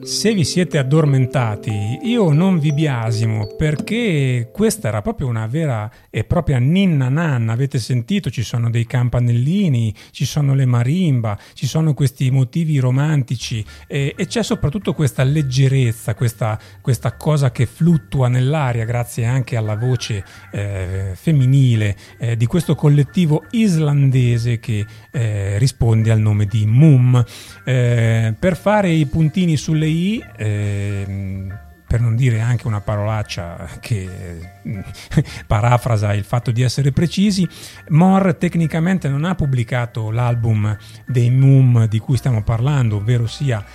Se vi siete addormentati, io non vi biasimo, perché questa era proprio una vera e propria ninna nanna. Avete sentito? Ci sono dei campanellini, ci sono le marimba, ci sono questi motivi romantici e c'è soprattutto questa leggerezza, questa cosa che fluttua nell'aria grazie anche alla voce femminile di questo collettivo islandese che risponde al nome di Mum. Per fare i puntini sulle i, per non dire anche una parolaccia che parafrasa il fatto di essere precisi, Mor tecnicamente non ha pubblicato l'album dei Mum di cui stiamo parlando, ovvero sia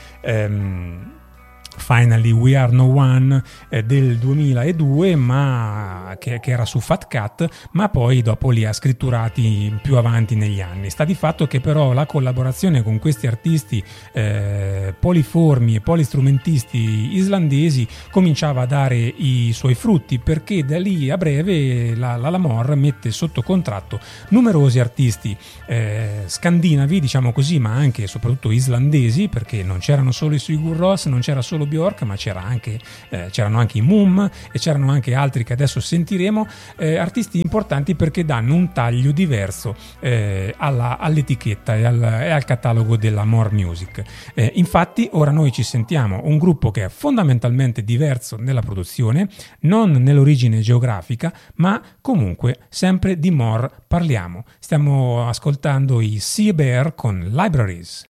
Finally We Are No One del 2002, ma che era su Fat Cat, ma poi dopo li ha scritturati più avanti negli anni. Sta di fatto che però la collaborazione con questi artisti poliformi e polistrumentisti islandesi cominciava a dare i suoi frutti, perché da lì a breve la Mor mette sotto contratto numerosi artisti scandinavi, diciamo così, ma anche e soprattutto islandesi, perché non c'erano solo i Sigur Rós, non c'era solo Björk, ma c'erano anche i Mum e c'erano anche altri che adesso sentiremo, artisti importanti perché danno un taglio diverso all'etichetta e al catalogo della More Music. Infatti ora noi ci sentiamo un gruppo che è fondamentalmente diverso nella produzione, non nell'origine geografica, ma comunque sempre di More parliamo. Stiamo ascoltando i Sea Bear con Libraries.